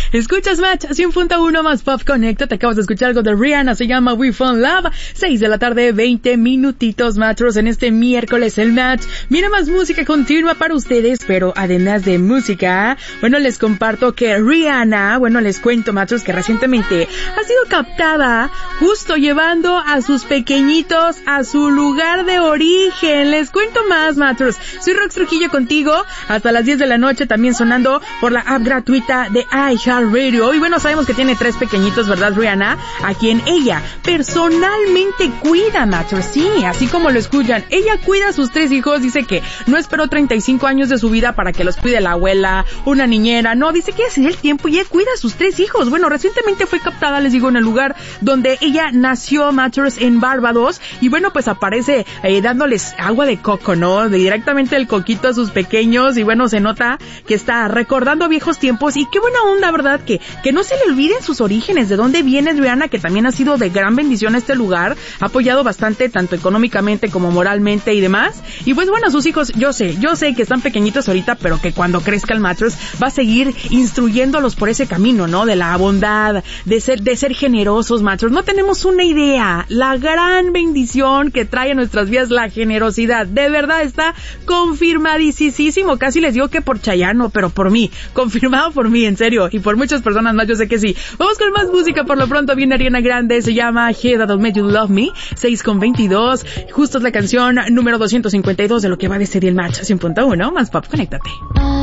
Escuchas Match 100.1 más Pop Connect. Te acabas de escuchar algo de Rihanna, se llama We Found Love. 6 de la tarde, 20 minutitos, Matros, en este miércoles el Match. Mira, más música continua para ustedes, pero además de música, bueno, les comparto que Rihanna, bueno, les cuento, Matros, que recientemente ha sido captada justo llevando a sus pequeñitos a su lugar de origen. Les cuento más, Matros. Soy Rox Trujillo contigo hasta las 10 de la noche, también sonando por la app gratuita de iHeartRadio. Y bueno, sabemos que tiene 3 pequeñitos, ¿verdad, Rihanna? A quien ella personalmente cuida, Matros. Sí, así como lo escuchan. Ella cuida a sus 3 hijos. Dice que no esperó 35 años de su vida para que los cuide la abuela, una niñera. No, dice que hace el tiempo y ella cuida a sus 3 hijos. Bueno, recientemente fue captada, les digo, en el lugar donde ella nació, Matros, en Barbados. Y bueno, pues aparece dándoles agua de coco, ¿no? Directamente el coquito a sus pequeños. Y bueno, se nota que está recordando viejos tiempos. Y qué buena onda, ¿verdad? Que no se le olviden sus orígenes, de dónde viene Rihanna, que también ha sido de gran bendición a este lugar. Ha apoyado bastante, tanto económicamente como moralmente y demás. Y pues bueno, sus hijos, yo sé que están pequeñitos ahorita, pero que cuando crezca el Matros va a seguir instruyéndolos por ese camino, ¿no? De la bondad, de ser generosos, Matros. No tenemos una idea, la gran bendición que trae a nuestras vidas la generosidad. De verdad está confirmadísimo. Casi les digo que por Chayano, pero por mí. Confirmado por mí, en serio. Y por muchas personas más, yo sé que sí. Vamos con más música. Por lo pronto viene Ariana Grande. Se llama He That Made You Love Me. 6:22. Justo es la canción número 252 de lo que va de este día el Match 100.1. Más Pop, conéctate.